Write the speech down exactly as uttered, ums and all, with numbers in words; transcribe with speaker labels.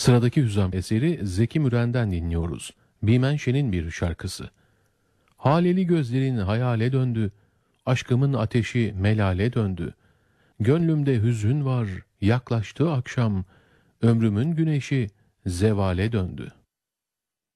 Speaker 1: Sıradaki hüzzam eseri Zeki Müren'den dinliyoruz. Bimenşe'nin bir şarkısı. Haleli gözlerin hayale döndü, aşkımın ateşi melale döndü. Gönlümde hüzün var, yaklaştı akşam, ömrümün güneşi zevale döndü.